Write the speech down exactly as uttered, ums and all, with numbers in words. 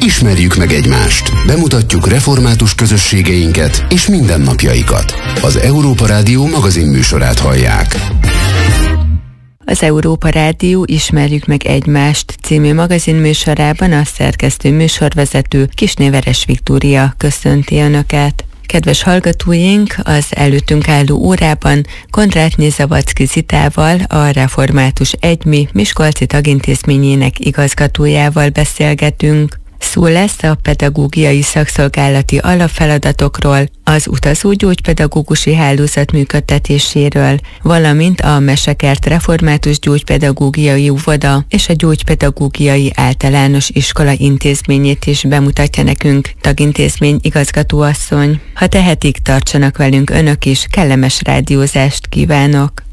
Ismerjük meg egymást. Bemutatjuk református közösségeinket és mindennapjaikat. Az Európa Rádió magazinműsorát hallják. Az Európa Rádió Ismerjük meg egymást című magazinműsorában a szerkesztő műsorvezető Kisné Veres Viktória köszönti Önöket. Kedves hallgatóink, az előttünk álló órában Kondrátnyi Zavadzki Zitával, a Református Egymi Miskolci Tagintézményének igazgatójával beszélgetünk. Szó lesz a pedagógiai szakszolgálati alapfeladatokról, az utazó gyógypedagógusi hálózat működtetéséről, valamint a Mesekert Református Gyógypedagógiai Óvoda és a Gyógypedagógiai Általános Iskola intézményét is bemutatja nekünk tagintézmény igazgatóasszony. Ha tehetik, tartsanak velünk önök is, kellemes rádiózást kívánok!